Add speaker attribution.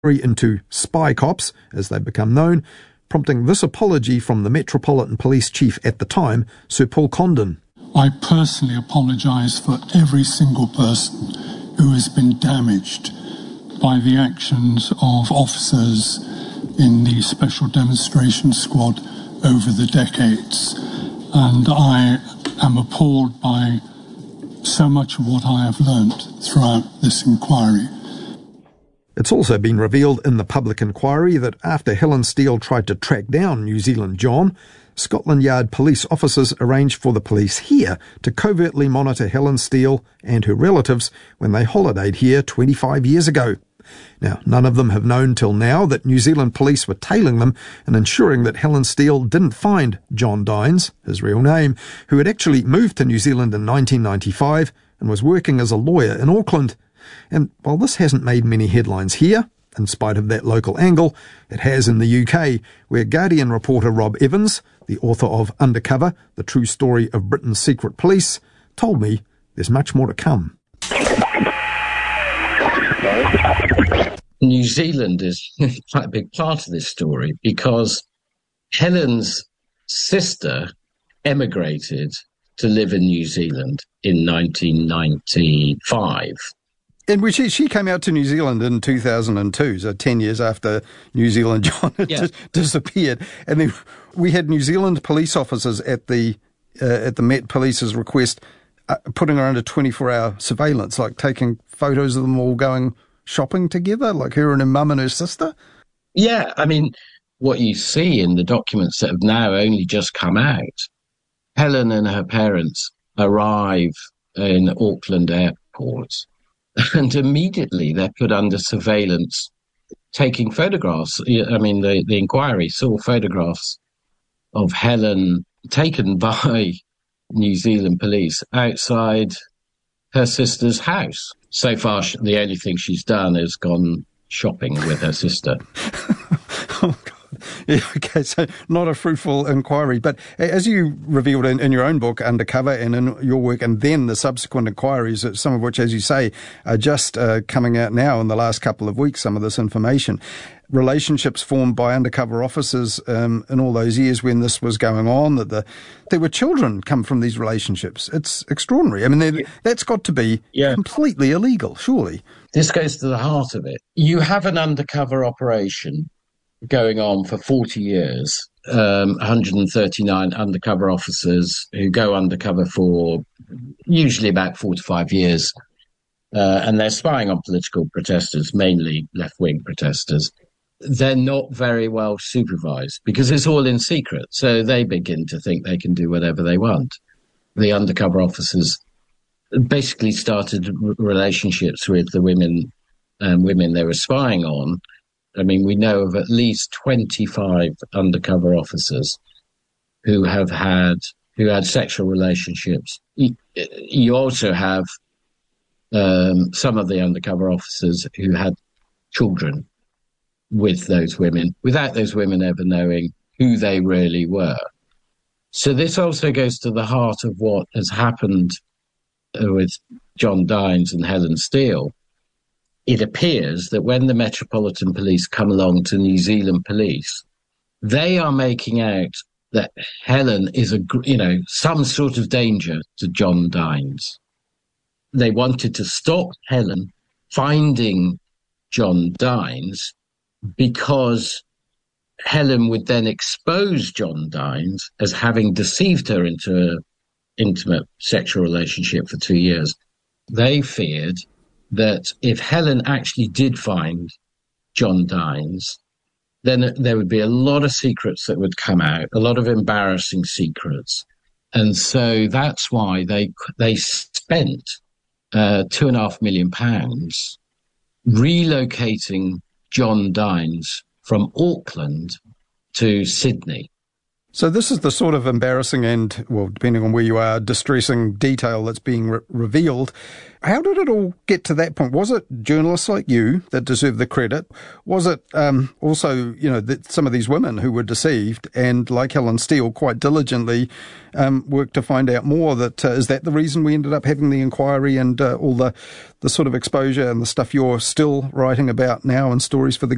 Speaker 1: into spy cops, as they've become known, prompting this apology from the Metropolitan Police Chief at the time, Sir Paul Condon.
Speaker 2: I personally apologise for every single person who has been damaged by the actions of officers in the Special Demonstration Squad over the decades. And I am appalled by so much of what I have learnt throughout this inquiry.
Speaker 1: It's also been revealed in the public inquiry that after Helen Steele tried to track down New Zealand John, Scotland Yard police officers arranged for the police here to covertly monitor Helen Steele and her relatives when they holidayed here 25 years ago. Now, none of them have known till now that New Zealand police were tailing them and ensuring that Helen Steele didn't find John Dines, his real name, who had actually moved to New Zealand in 1995 and was working as a lawyer in Auckland. And while this hasn't made many headlines here, in spite of that local angle, it has in the UK, where Guardian reporter Rob Evans, the author of Undercover, The True Story of Britain's Secret Police, told me there's much more to come.
Speaker 3: New Zealand is quite a big part of this story because Helen's sister emigrated to live in New Zealand in 1995.
Speaker 1: And she came out to New Zealand in 2002, so 10 years after New Zealand John had disappeared. And then we had New Zealand police officers at the Met Police's request putting her under 24-hour surveillance, like taking photos of them all going shopping together, like her and her mum and her sister.
Speaker 3: Yeah, I mean, what you see in the documents that have now only just come out, Helen and her parents arrive in Auckland Airport and immediately they're put under surveillance, taking photographs. I mean, the inquiry saw photographs of Helen taken by New Zealand police outside her sister's house. So far, the only thing she's done is gone shopping with her sister.
Speaker 1: Oh, God. Yeah, okay, so not a fruitful inquiry. But as you revealed in your own book, Undercover, and in your work, and then the subsequent inquiries, some of which, as you say, are just coming out now in the last couple of weeks, some of this information, relationships formed by undercover officers in all those years when this was going on, that there were children come from these relationships. It's extraordinary. I mean, that's got to be completely illegal, surely.
Speaker 3: This goes to the heart of it. You have an undercover operation going on for 40 years, 139 undercover officers who go undercover for usually about 4 to 5 years, and they're spying on political protesters, mainly left-wing protesters. They're not very well supervised because it's all in secret, so they begin to think they can do whatever they want. The undercover officers basically started relationships with the women they were spying on. I mean, we know of at least 25 undercover officers who had sexual relationships. You also have some of the undercover officers who had children with those women, without those women ever knowing who they really were. So this also goes to the heart of what has happened with John Dines and Helen Steele. It appears that when the Metropolitan Police come along to New Zealand Police, they are making out that Helen is some sort of danger to John Dines. They wanted to stop Helen finding John Dines because Helen would then expose John Dines as having deceived her into an intimate sexual relationship for 2 years. They feared that if Helen actually did find John Dines, then there would be a lot of secrets that would come out, a lot of embarrassing secrets. And so that's why they spent £2.5 million relocating John Dines from Auckland to Sydney.
Speaker 1: So this is the sort of embarrassing and, well, depending on where you are, distressing detail that's being revealed. How did it all get to that point? Was it journalists like you that deserve the credit? Was it also, some of these women who were deceived and, like Helen Steele, quite diligently worked to find out more? Is that the reason we ended up having the inquiry and all the sort of exposure and the stuff you're still writing about now and stories for the